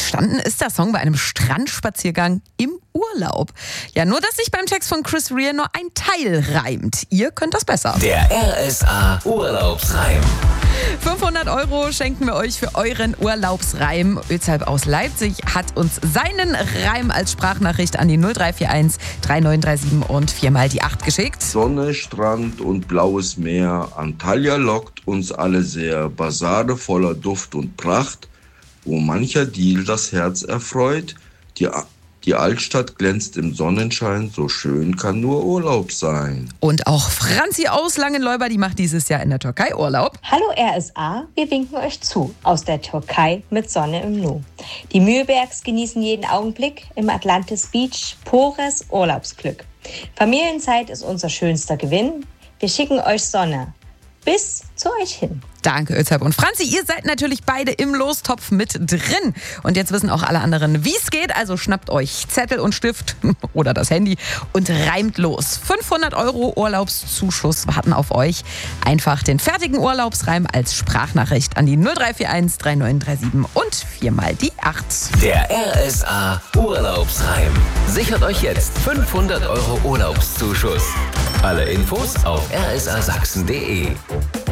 Entstanden ist der Song bei einem Strandspaziergang im Urlaub. Ja, nur dass sich beim Text von Chris Rea nur ein Teil reimt. Ihr könnt das besser. Der RSA Urlaubsreim. 500 € schenken wir euch für euren Urlaubsreim. Özalp aus Leipzig hat uns seinen Reim als Sprachnachricht an die 0341 3937 und 4 mal die 8 geschickt. Sonne, Strand und blaues Meer, Antalya lockt uns alle sehr. Basare voller Duft und Pracht, wo mancher Deal das Herz erfreut. Die Altstadt glänzt im Sonnenschein, so schön kann nur Urlaub sein. Und auch Franzi aus Langenleuber, die macht dieses Jahr in der Türkei Urlaub. Hallo RSA, wir winken euch zu aus der Türkei mit Sonne im Nu. Die Mühlbergs genießen jeden Augenblick im Atlantis Beach pures Urlaubsglück. Familienzeit ist unser schönster Gewinn. Wir schicken euch Sonne bis zu euch hin. Danke, Özalp und Franzi. Ihr seid natürlich beide im Lostopf mit drin. Und jetzt wissen auch alle anderen, wie es geht. Also schnappt euch Zettel und Stift oder das Handy und reimt los. 500 € Urlaubszuschuss warten auf euch. Einfach den fertigen Urlaubsreim als Sprachnachricht an die 0341 3937 und 4 mal die 8. Der RSA Urlaubsreim. Sichert euch jetzt 500 € Urlaubszuschuss. Alle Infos auf rsasachsen.de.